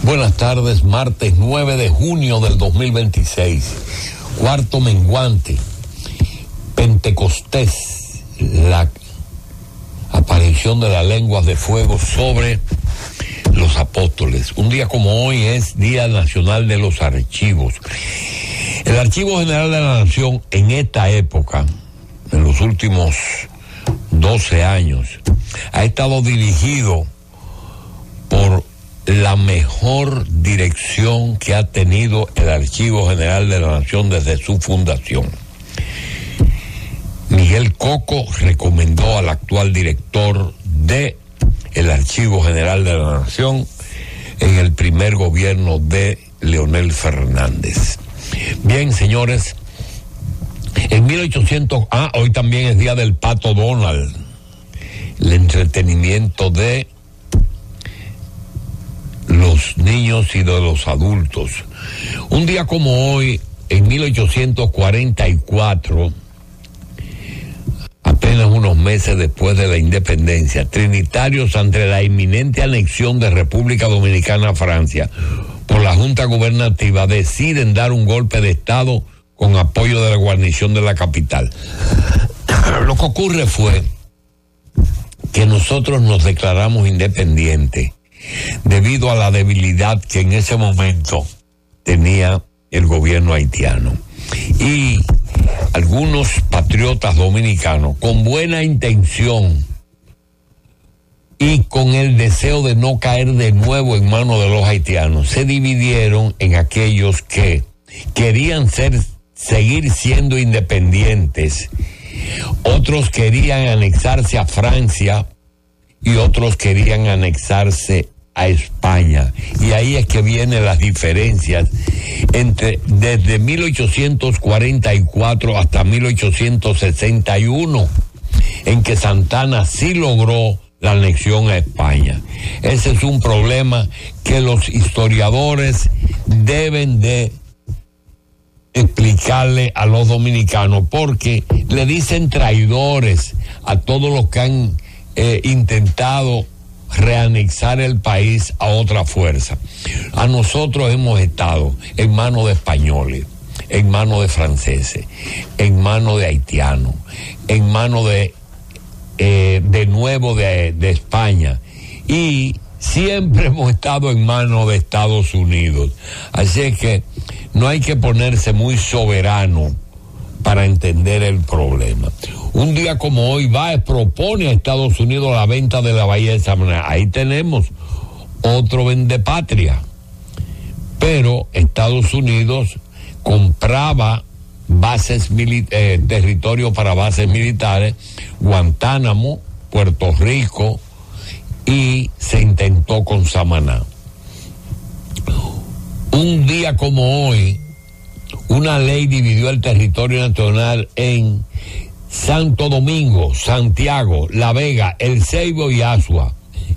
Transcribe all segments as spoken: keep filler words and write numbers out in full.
Buenas tardes, martes nueve de junio del dos mil veintiséis, cuarto menguante, Pentecostés, la aparición de las lenguas de fuego sobre los apóstoles. Un día como hoy es Día Nacional de los Archivos. El Archivo General de la Nación en esta época, en los últimos doce años, ha estado dirigido por la mejor dirección que ha tenido el Archivo General de la Nación desde su fundación. Miguel Coco recomendó al actual director de el Archivo General de la Nación en el primer gobierno de Leonel Fernández. Bien, señores, en mil ochocientos, ah, hoy también es día del Pato Donald, el entretenimiento de los niños y de los adultos. Un día como hoy, en mil ochocientos cuarenta y cuatro, apenas unos meses después de la independencia, trinitarios ante la inminente anexión de República Dominicana a Francia por la Junta Gubernativa deciden dar un golpe de Estado con apoyo de la guarnición de la capital. Lo que ocurre fue que nosotros nos declaramos independientes debido a la debilidad que en ese momento tenía el gobierno haitiano. Y algunos patriotas dominicanos, con buena intención y con el deseo de no caer de nuevo en manos de los haitianos, se dividieron en aquellos que querían ser, seguir siendo independientes, otros querían anexarse a Francia y otros querían anexarse a España. Y ahí es que vienen las diferencias entre desde mil ochocientos cuarenta y cuatro hasta mil ochocientos sesenta y uno, en que Santana sí logró la anexión a España. Ese es un problema que los historiadores deben de explicarle a los dominicanos, porque le dicen traidores a todos los que han eh, intentado reanexar el país a otra fuerza. A nosotros hemos estado en manos de españoles, en manos de franceses, en manos de haitianos, en manos de eh, de nuevo de, de España, y siempre hemos estado en manos de Estados Unidos. Así es que no hay que ponerse muy soberano para entender el problema. Un día como hoy, Báez propone a Estados Unidos la venta de la Bahía de Samaná. Ahí tenemos otro vendepatria. Pero Estados Unidos compraba bases mili- eh, territorio para bases militares, Guantánamo, Puerto Rico, y se intentó con Samaná. Un día como hoy, una ley dividió el territorio nacional en Santo Domingo, Santiago, La Vega, El Ceibo y Azua.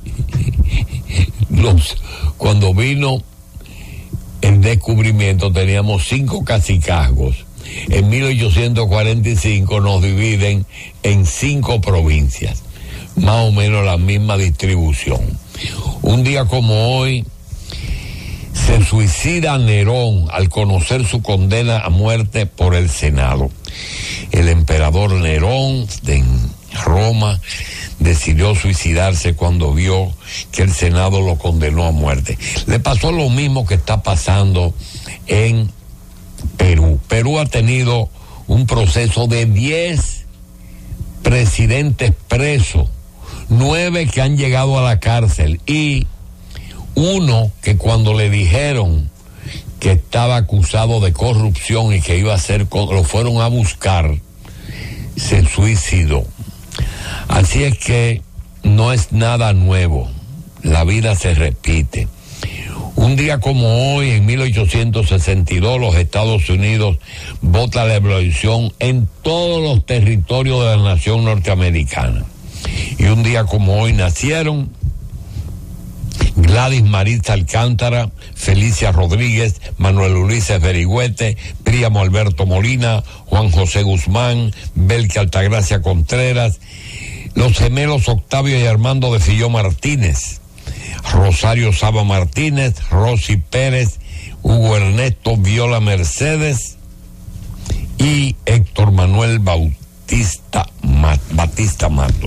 Los, cuando vino el descubrimiento teníamos cinco cacicazgos. En mil ochocientos cuarenta y cinco nos dividen en cinco provincias, más o menos la misma distribución. Un día como hoy se suicida Nerón al conocer su condena a muerte por el Senado. El emperador Nerón de Roma decidió suicidarse cuando vio que el Senado lo condenó a muerte. Le pasó lo mismo que está pasando en Perú. Perú ha tenido un proceso de diez presidentes presos, nueve que han llegado a la cárcel y uno que cuando le dijeron que estaba acusado de corrupción y que iba a ser, lo fueron a buscar, se suicidó. Así es que no es nada nuevo, la vida se repite. Un día como hoy, en mil ochocientos sesenta y dos, los Estados Unidos votan la abolición en todos los territorios de la nación norteamericana. Y un día como hoy nacieron Gladys Maritza Alcántara, Felicia Rodríguez, Manuel Ulises Berigüete, Príamo Alberto Molina, Juan José Guzmán, Belke Altagracia Contreras, los gemelos Octavio y Armando de Filló Martínez, Rosario Saba Martínez, Rosy Pérez, Hugo Ernesto Viola Mercedes y Héctor Manuel Bautista Mat, Batista Mato.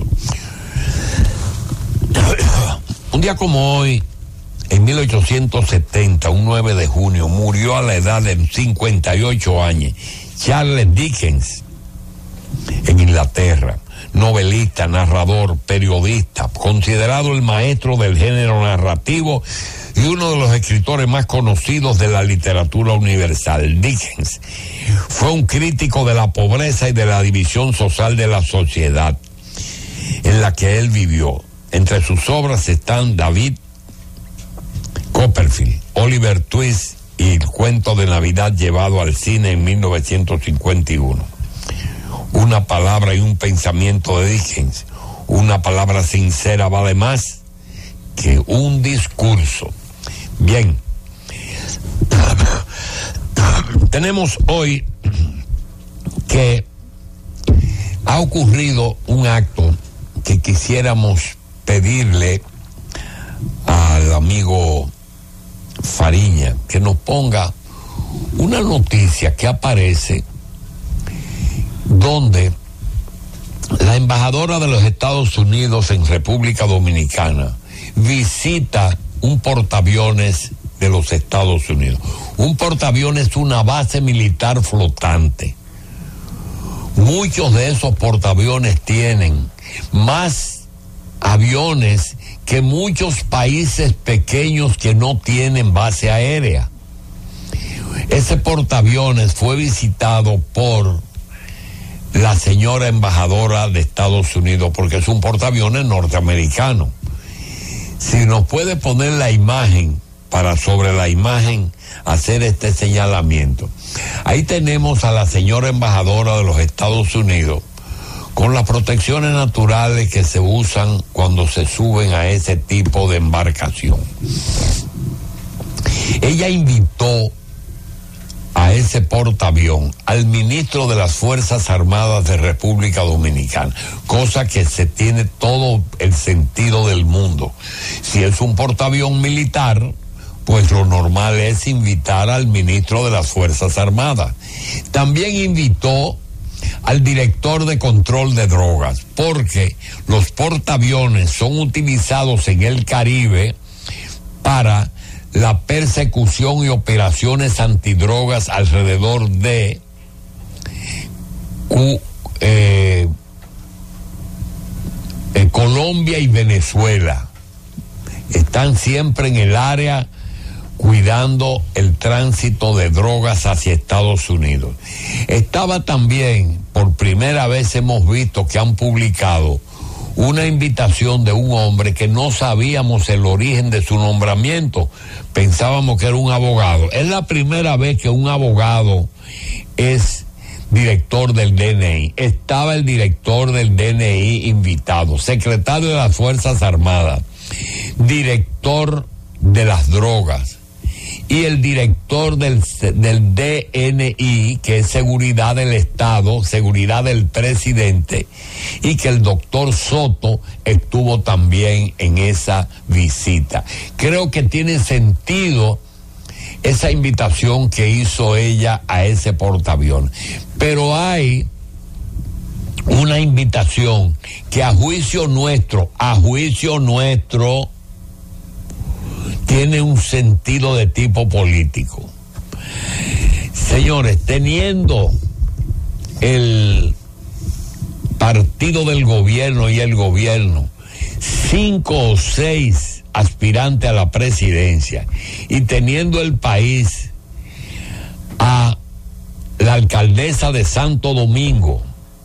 Un día como hoy, en mil ochocientos setenta, un nueve de junio, murió a la edad de cincuenta y ocho años Charles Dickens, en Inglaterra. Novelista, narrador, periodista, considerado el maestro del género narrativo y uno de los escritores más conocidos de la literatura universal. Dickens fue un crítico de la pobreza y de la división social de la sociedad en la que él vivió. Entre sus obras están David Copperfield, Oliver Twist y El cuento de Navidad llevado al cine en mil novecientos cincuenta y uno. Una palabra y un pensamiento de Dickens, una palabra sincera vale más que un discurso. Bien, tenemos hoy que ha ocurrido un acto que quisiéramos pedirle al amigo Fariña que nos ponga una noticia que aparece donde la embajadora de los Estados Unidos en República Dominicana visita un portaaviones de los Estados Unidos. Un portaaviones es una base militar flotante. Muchos de esos portaaviones tienen más aviones que muchos países pequeños que no tienen base aérea. Ese portaaviones fue visitado por la señora embajadora de Estados Unidos, porque es un portaaviones norteamericano. Si nos puede poner la imagen, para sobre la imagen hacer este señalamiento. Ahí tenemos a la señora embajadora de los Estados Unidos con las protecciones naturales que se usan cuando se suben a ese tipo de embarcación. Ella invitó a ese portaavión al ministro de las Fuerzas Armadas de República Dominicana, cosa que se tiene todo el sentido del mundo. Si es un portaavión militar, pues lo normal es invitar al ministro de las Fuerzas Armadas. También invitó al director de control de drogas, porque los portaaviones son utilizados en el Caribe para la persecución y operaciones antidrogas alrededor de uh, eh, eh, Colombia y Venezuela. Están siempre en el área cuidando el tránsito de drogas hacia Estados Unidos. Estaba también, por primera vez hemos visto que han publicado una invitación de un hombre que no sabíamos el origen de su nombramiento, pensábamos que era un abogado. Es la primera vez que un abogado es director del D N I. Estaba el director del D N I invitado, secretario de las Fuerzas Armadas, director de las drogas y el director del, del D N I, que es seguridad del Estado, seguridad del presidente, y que el doctor Soto estuvo también en esa visita. Creo que tiene sentido esa invitación que hizo ella a ese portaavión. Pero hay una invitación que a juicio nuestro, a juicio nuestro, tiene un sentido de tipo político. Señores, teniendo el partido del gobierno y el gobierno cinco o seis aspirantes a la presidencia y teniendo el país a la alcaldesa de Santo Domingo,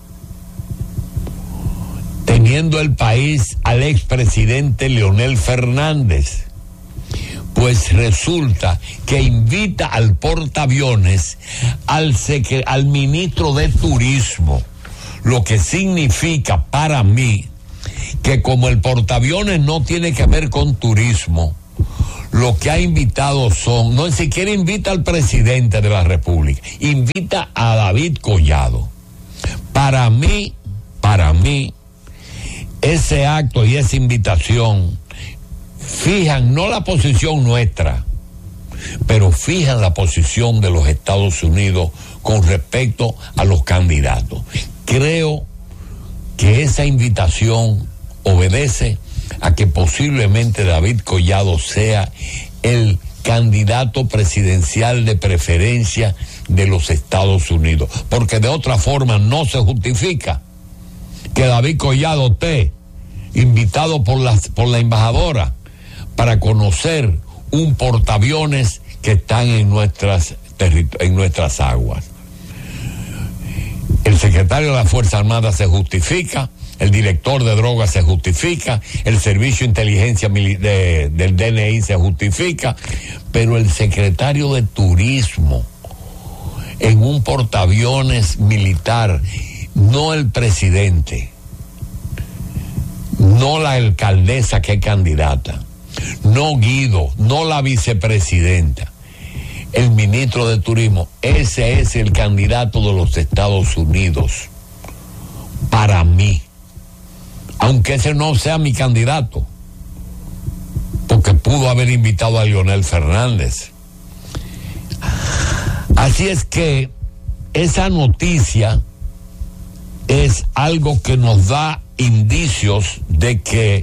teniendo el país al expresidente Leonel Fernández, pues resulta que invita al portaaviones al, secre- al ministro de Turismo, lo que significa para mí que como el portaaviones no tiene que ver con turismo, lo que ha invitado son, no ni siquiera invita al presidente de la República, invita a David Collado. Para mí, para mí, ese acto y esa invitación fijan no la posición nuestra, pero fijan la posición de los Estados Unidos con respecto a los candidatos. Creo que esa invitación obedece a que posiblemente David Collado sea el candidato presidencial de preferencia de los Estados Unidos, porque de otra forma no se justifica que David Collado esté invitado por la, por la embajadora para conocer un portaaviones que están en nuestras, en nuestras aguas. El secretario de la Fuerza Armada se justifica, el director de drogas se justifica, el servicio de inteligencia de, del D N I se justifica, pero el secretario de Turismo en un portaaviones militar, no el presidente, no la alcaldesa que es candidata, no Guido, no la vicepresidenta, el ministro de Turismo, ese es el candidato de los Estados Unidos para mí, aunque ese no sea mi candidato, porque pudo haber invitado a Leonel Fernández. Así es que esa noticia es algo que nos da indicios de que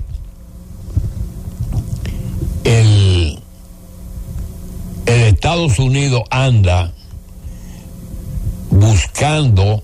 el, el Estados Unidos anda buscando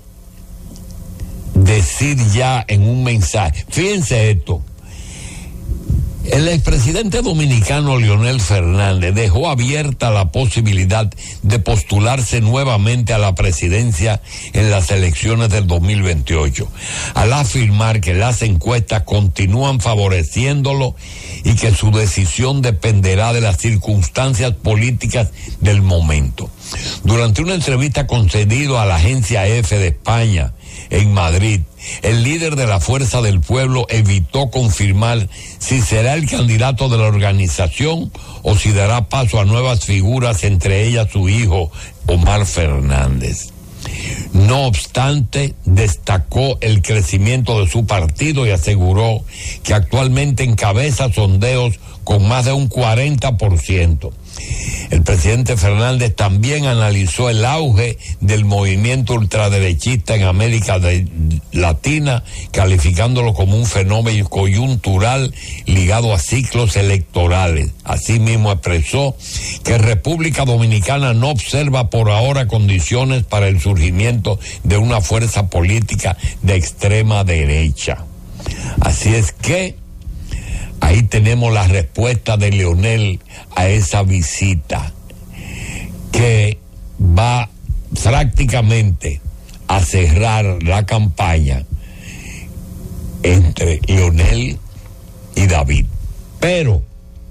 decir ya en un mensaje. Fíjense esto. El expresidente dominicano Leonel Fernández dejó abierta la posibilidad de postularse nuevamente a la presidencia en las elecciones del dos mil veintiocho, al afirmar que las encuestas continúan favoreciéndolo y que su decisión dependerá de las circunstancias políticas del momento. Durante una entrevista concedida a la agencia EFE de España en Madrid, el líder de la Fuerza del Pueblo evitó confirmar si será el candidato de la organización o si dará paso a nuevas figuras, entre ellas su hijo Omar Fernández. No obstante, destacó el crecimiento de su partido y aseguró que actualmente encabeza sondeos con más de un cuarenta por ciento. El presidente Fernández también analizó el auge del movimiento ultraderechista en América de, Latina, calificándolo como un fenómeno coyuntural ligado a ciclos electorales. Asimismo expresó que República Dominicana no observa por ahora condiciones para el surgimiento de una fuerza política de extrema derecha. Así es que ahí tenemos la respuesta de Leonel a esa visita, que va prácticamente a cerrar la campaña entre Leonel y David. Pero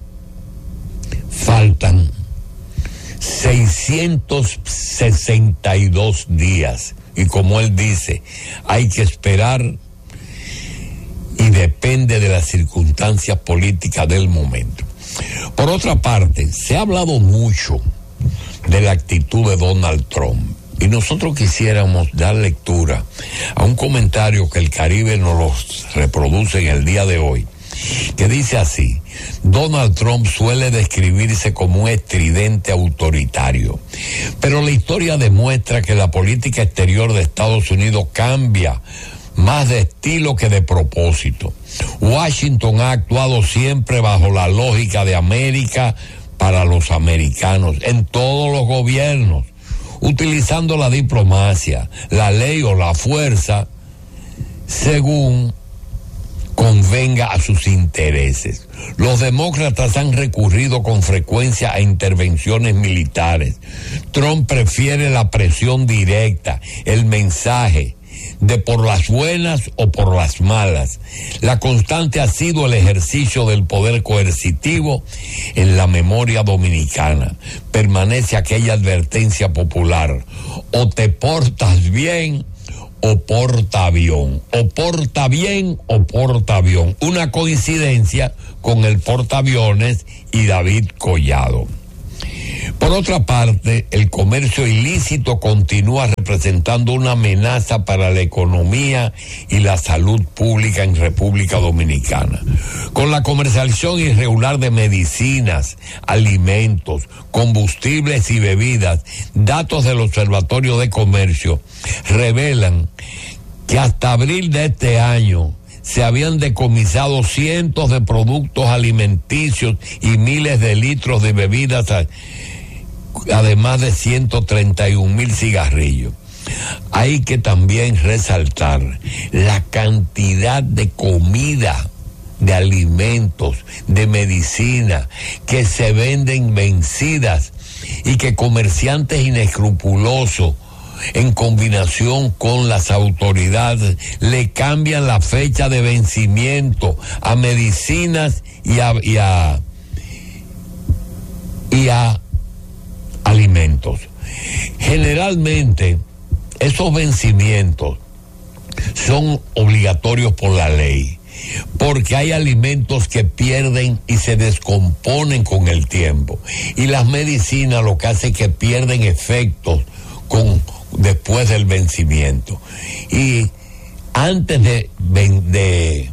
faltan seiscientos sesenta y dos días y, como él dice, hay que esperar y depende de las circunstancias políticas del momento. Por otra parte, se ha hablado mucho de la actitud de Donald Trump y nosotros quisiéramos dar lectura a un comentario que el Caribe nos los reproduce en el día de hoy, que dice así: Donald Trump suele describirse como un estridente autoritario, pero la historia demuestra que la política exterior de Estados Unidos cambia más de estilo que de propósito. Washington ha actuado siempre bajo la lógica de América para los americanos, en todos los gobiernos, utilizando la diplomacia, la ley o la fuerza según convenga a sus intereses. Los demócratas han recurrido con frecuencia a intervenciones militares. Trump prefiere la presión directa, el mensaje de por las buenas o por las malas. La constante ha sido el ejercicio del poder coercitivo. En la memoria dominicana permanece aquella advertencia popular: o te portas bien o porta avión, o porta bien o porta avión. Una coincidencia con el portaaviones y David Collado. Por otra parte, el comercio ilícito continúa representando una amenaza para la economía y la salud pública en República Dominicana. Con la comercialización irregular de medicinas, alimentos, combustibles y bebidas, datos del Observatorio de Comercio revelan que hasta abril de este año se habían decomisado cientos de productos alimenticios y miles de litros de bebidas, además de ciento treinta y un mil cigarrillos. Hay que también resaltar la cantidad de comida, de alimentos, de medicina que se venden vencidas y que comerciantes inescrupulosos, en combinación con las autoridades, le cambian la fecha de vencimiento a medicinas y a, y a, y a alimentos. Generalmente esos vencimientos son obligatorios por la ley, porque hay alimentos que pierden y se descomponen con el tiempo, y las medicinas lo que hace es que pierden efectos con, después del vencimiento, y antes de, de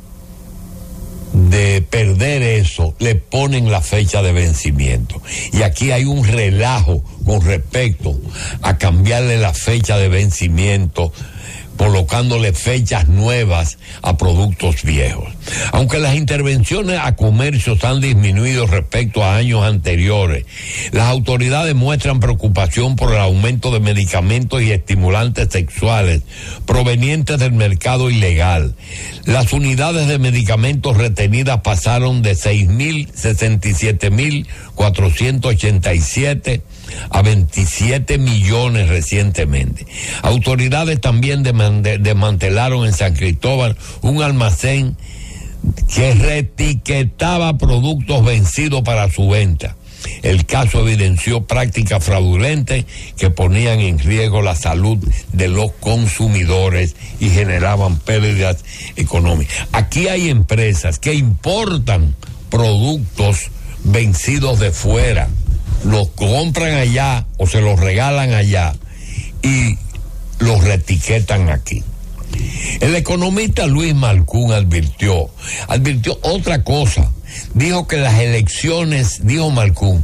de perder eso, le ponen la fecha de vencimiento. Y aquí hay un relajo con respecto a cambiarle la fecha de vencimiento, colocándole fechas nuevas a productos viejos. Aunque las intervenciones a comercios han disminuido respecto a años anteriores, las autoridades muestran preocupación por el aumento de medicamentos y estimulantes sexuales provenientes del mercado ilegal. Las unidades de medicamentos retenidas pasaron de seis mil sesenta y siete mil cuatrocientos ochenta y siete a veintisiete millones recientemente. Autoridades también desmantelaron en San Cristóbal un almacén que reetiquetaba productos vencidos para su venta. El caso evidenció prácticas fraudulentas que ponían en riesgo la salud de los consumidores y generaban pérdidas económicas. Aquí hay empresas que importan productos vencidos de fuera, los compran allá o se los regalan allá y los reetiquetan aquí. El economista Luis Malcún advirtió, advirtió otra cosa. Dijo que las elecciones, dijo Malcún,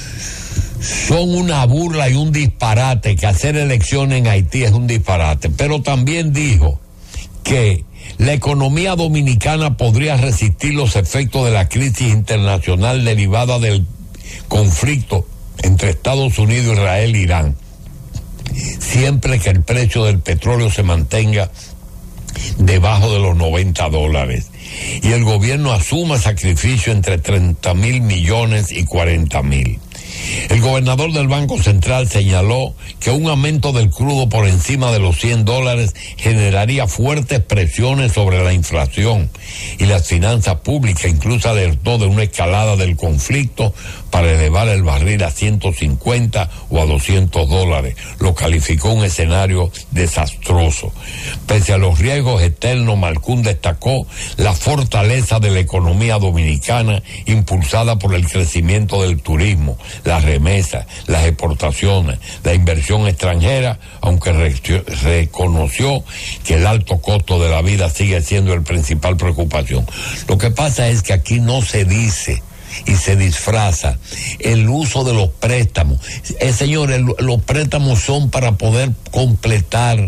son una burla y un disparate, que hacer elecciones en Haití es un disparate. Pero también dijo que la economía dominicana podría resistir los efectos de la crisis internacional derivada del conflicto entre Estados Unidos, Israel e Irán, siempre que el precio del petróleo se mantenga debajo de los noventa dólares y el gobierno asuma sacrificio entre treinta mil millones y cuarenta mil. El gobernador del Banco Central señaló que un aumento del crudo por encima de los cien dólares generaría fuertes presiones sobre la inflación y las finanzas públicas. Incluso alertó de una escalada del conflicto para elevar el barril a ciento cincuenta o a doscientos dólares. Lo calificó un escenario desastroso. Pese a los riesgos externos, Malcún destacó la fortaleza de la economía dominicana impulsada por el crecimiento del turismo, las remesas, las exportaciones, la inversión extranjera, aunque re- reconoció que el alto costo de la vida sigue siendo el principal preocupación. Lo que pasa es que aquí no se dice y se disfraza el uso de los préstamos. Eh, señores, los préstamos son para poder completar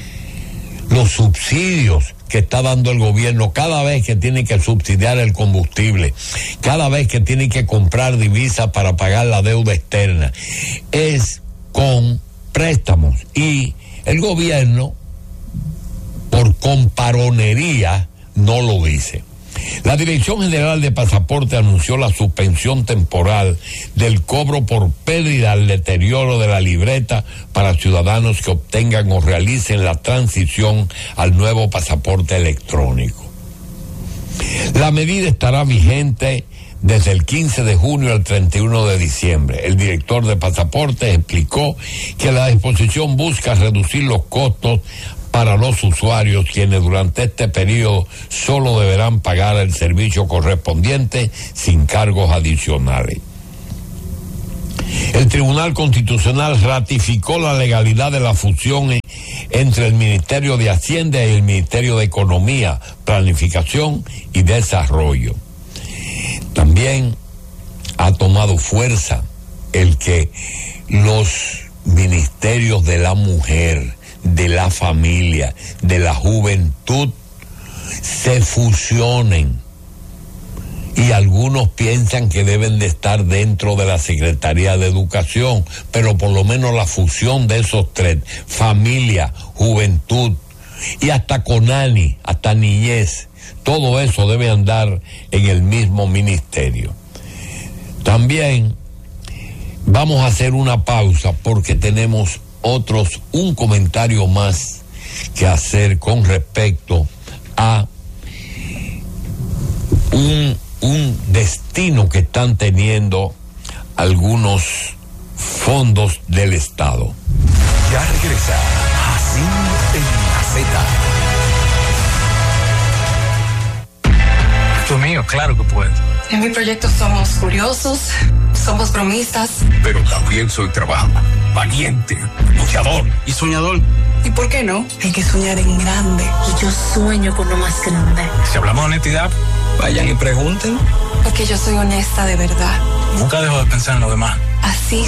los subsidios que está dando el gobierno cada vez que tiene que subsidiar el combustible, cada vez que tiene que comprar divisas para pagar la deuda externa, es con préstamos. Y el gobierno, por comparonería, no lo dice. La Dirección General de Pasaporte anunció la suspensión temporal del cobro por pérdida al deterioro de la libreta para ciudadanos que obtengan o realicen la transición al nuevo pasaporte electrónico. La medida estará vigente desde el quince de junio al treinta y uno de diciembre. El director de Pasaportes explicó que la disposición busca reducir los costos para los usuarios, quienes durante este periodo solo deberán pagar el servicio correspondiente sin cargos adicionales. El Tribunal Constitucional ratificó la legalidad de la fusión entre el Ministerio de Hacienda y el Ministerio de Economía, Planificación y Desarrollo. También ha tomado fuerza el que los ministerios de la mujer, de la familia, de la juventud se fusionen. Y algunos piensan que deben de estar dentro de la Secretaría de Educación, pero por lo menos la fusión de esos tres, familia, juventud y hasta CONANI, hasta niñez, todo eso debe andar en el mismo ministerio. También vamos a hacer una pausa porque tenemos otros, un comentario más que hacer con respecto a un un destino que están teniendo algunos fondos del Estado. Ya regresa Así en la Z. Esto es mío, claro que puedo. En mi proyecto somos curiosos, somos bromistas. Pero también soy trabajador, valiente, luchador y soñador. ¿Y por qué no? Hay que soñar en grande. Y yo sueño con lo más grande. Si hablamos de honestidad, vayan y pregunten. Porque yo soy honesta de verdad. Nunca dejo de pensar en lo demás. Así